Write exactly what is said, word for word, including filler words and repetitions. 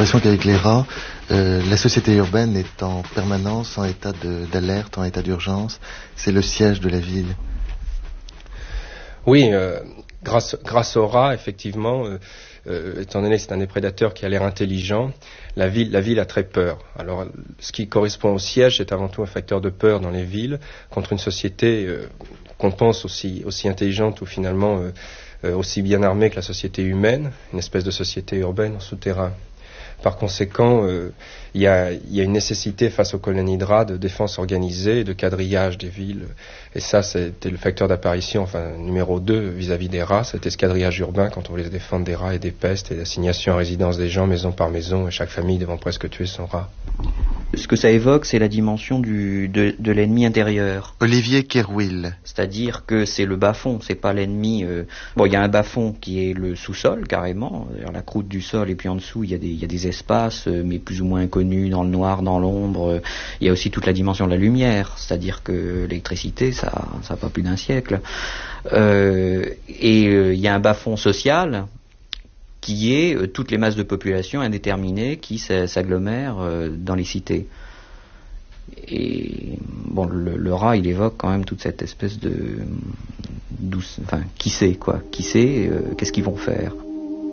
l'impression qu'avec les rats, euh, la société urbaine est en permanence en état de, d'alerte, en état d'urgence. C'est le siège de la ville. Oui, euh, grâce, grâce aux rats, effectivement, euh, euh, étant donné que c'est un des prédateurs qui a l'air intelligent, la ville, la ville a très peur. Alors, ce qui correspond au siège, c'est avant tout un facteur de peur dans les villes contre une société euh, qu'on pense aussi, aussi intelligente ou finalement euh, euh, aussi bien armée que la société humaine, une espèce de société urbaine en souterrain. Par conséquent, euh, il y a, y a une nécessité face aux colonies de rats de défense organisée, de quadrillage des villes. Et ça, c'était le facteur d'apparition, enfin, numéro deux vis-à-vis des rats, c'était ce quadrillage urbain quand on voulait défendre des rats et des pestes et l'assignation à résidence des gens, maison par maison, et chaque famille devant presque tuer son rat. Ce que ça évoque, c'est la dimension du, de, de l'ennemi intérieur. Olivier Kerwill. C'est-à-dire que c'est le bas-fond, c'est pas l'ennemi... Euh... Bon, il y a un bas-fond qui est le sous-sol, carrément, la croûte du sol, et puis en dessous, il y a des, il y a des espaces, euh, mais plus ou moins inconnus, dans le noir, dans l'ombre. Il y a aussi toute la dimension de la lumière, c'est-à-dire que l'électricité, ça n'a pas plus d'un siècle. Euh, et euh, il y a un bas-fond social qui est euh, toutes les masses de population indéterminées qui s'agglomèrent euh, dans les cités. Et bon, le, le rat, il évoque quand même toute cette espèce de douce, enfin, qui sait quoi, qui sait, euh, qu'est-ce qu'ils vont faire.